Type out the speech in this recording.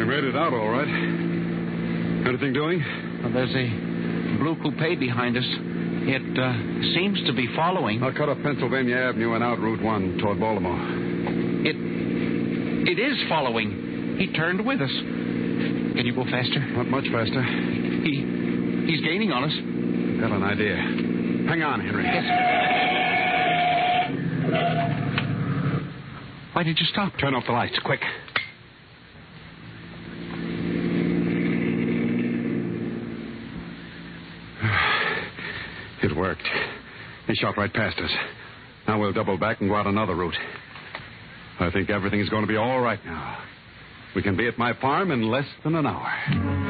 made it out all right. Anything doing? Well, there's a blue coupe behind us. It seems to be following. I'll cut up Pennsylvania Avenue and out Route 1 toward Baltimore. It is following. He turned with us. Can you go faster? Not much faster. He's gaining on us. Got an idea. Hang on, Henry. Yes. Why did you stop? Turn off the lights, quick. It worked. He shot right past us. Now we'll double back and go out another route. I think everything's going to be all right now. We can be at my farm in less than an hour.